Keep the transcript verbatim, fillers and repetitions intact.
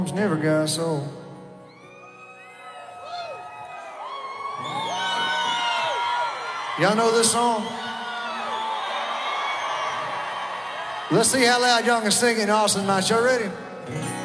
Never got sold. Y'all know this song? Let's see how loud y'all can sing it in Austin tonight. Y'all ready?